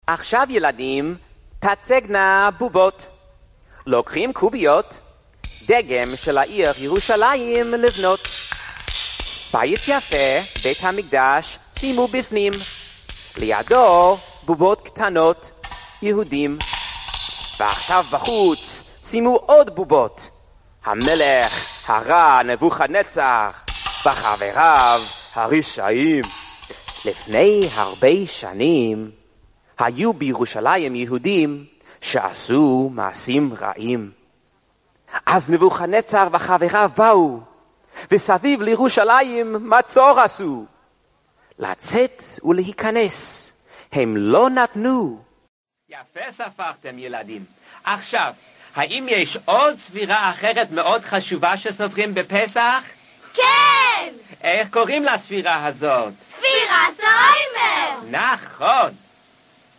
עכשיו ילדים, תצגנה בובות. לוקחים קוביות, דגם של העיר ירושלים לבנות. בית יפה, בית המקדש, שימו בפנים. לידו בובות קטנות, יהודים. ועכשיו בחוץ, שימו עוד בובות. המלך הרע נבוכדנצר, וחבריו הרשעים. לפני הרבה שנים, היו בירושלים יהודים שעשו מעשים רעים. אז נבוכדנצר וחבריו באו, וסביב לירושלים מצור עשו. לצאת ולהיכנס, הם לא נתנו. יפה ספרתם ילדים. עכשיו, האם יש עוד ספירה אחרת מאוד חשובה שסופרים בפסח? כן! איך קוראים לספירה הזאת? ספירת העומר! נכון!